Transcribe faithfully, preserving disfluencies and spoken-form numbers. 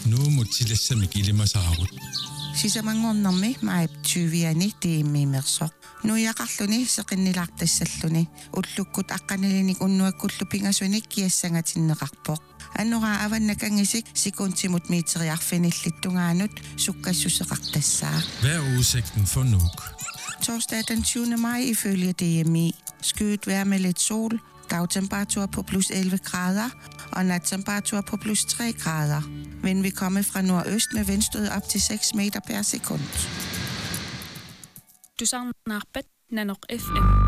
Nu mutilassami kilimasaarut. Sisamangornermi maip tyviani tiimmiimersoq. Nuiaqarluni seqinnilaartassalluni ullukkut aqqanilinik unnuakkullu pingassunik kiassangatinneqarpoq. Annora avannakangisik sekuntimut miiteriarfinillittungaanut sukkassuseqartassaa. Hvad er udsigten for Nuuk? Torsdag den tyvende maj ifølge D M I. Skyet vejr med lidt sol, dagtemperatur på plus elleve grader og nattemperatur på plus tre grader. Vind vil komme fra nordøst med vindstød op til seks meter per sekund. Du savner Narpet, Nanok F M.